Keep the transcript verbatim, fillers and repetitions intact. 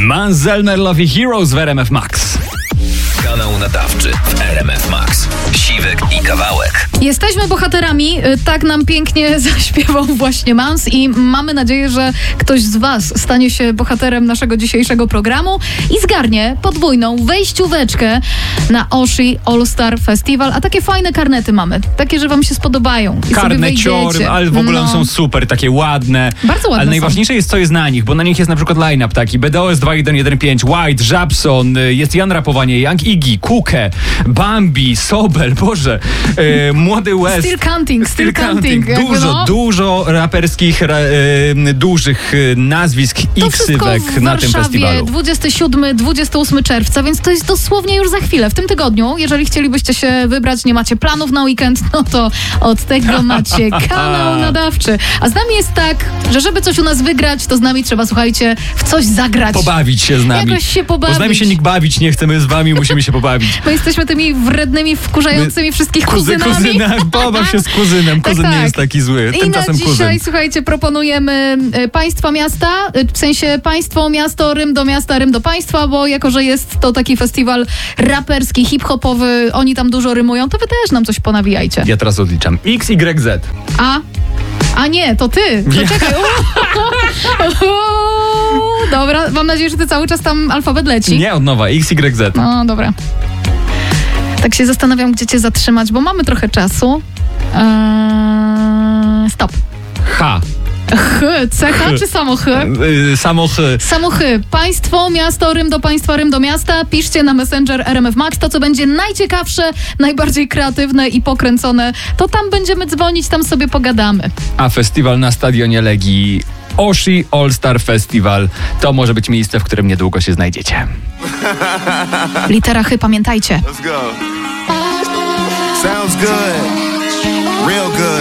Mans, Zelmer, Love i Heroes w R M F Max. Kanał nadawczy w R M F Max. Siwek i Kawałek. Jesteśmy bohaterami, tak nam pięknie zaśpiewał właśnie Mans i mamy nadzieję, że ktoś z was stanie się bohaterem naszego dzisiejszego programu i zgarnie podwójną wejścióweczkę na Oshi All Star Festival, a takie fajne karnety mamy, takie, że wam się spodobają i Karneciory, sobie ale w ogóle no. one są super, takie ładne. Bardzo ładne Ale są. najważniejsze jest, co jest na nich, bo na nich jest na przykład line-up taki B D O S dwa jeden jeden pięć, White, Żabson, jest Jan Rapowanie, Young Iggy, Kuke, Bambi, Sobel, Boże, e, Młody West. Still Counting, Still, Still Counting. counting. Dużo, no. dużo raperskich, ra, e, dużych e, nazwisk i To wszystko ksywek w na tym Warszawie festiwalu. dwudziestego siódmego do dwudziestego ósmego czerwca, więc to jest dosłownie już za chwilę, w tym tygodniu. Jeżeli chcielibyście się wybrać, nie macie planów na weekend, no to od tego macie kanał nadawczy. A z nami jest tak, że żeby coś u nas wygrać, to z nami trzeba, słuchajcie, w coś zagrać. Pobawić się z nami. Jakoś się pobawić. Bo z nami się nikt bawić nie chce, my z wami musimy się pobawić. My jesteśmy tymi wrednymi, wkurzającymi wszystkich Kuzy, kuzynami. kuzyna, pobaw się z kuzynem. Kuzyn tak, nie tak. jest taki zły. I Tymczasem na dzisiaj, kuzyn. słuchajcie, proponujemy y, państwa miasta, y, w sensie państwo, miasto, rym do miasta, rym do państwa, bo jako, że jest to taki festiwal raperski, hip-hopowy, oni tam dużo rymują, to wy też nam coś ponawijajcie. Ja teraz odliczam. X, Y, Z. A? A nie, to ty. To Nie. czekaj. Uuu, dobra, mam nadzieję, że ty cały czas tam alfabet leci. Nie, od nowa. X, Y, Z. No, dobra. Tak się zastanawiam, gdzie cię zatrzymać, bo mamy trochę czasu. Eee, stop. H. Ch, cecha Ch. czy samo ch? Y, samo H. Samo ch. Państwo, miasto, rym do państwa, rym do miasta. Piszcie na Messenger R M F Max. To, co będzie najciekawsze, najbardziej kreatywne i pokręcone, to tam będziemy dzwonić, tam sobie pogadamy. A festiwal na stadionie Legii Oshi All Star Festival to może być miejsce, w którym niedługo się znajdziecie. Litera ch, pamiętajcie. Let's go. Sounds good. Real good.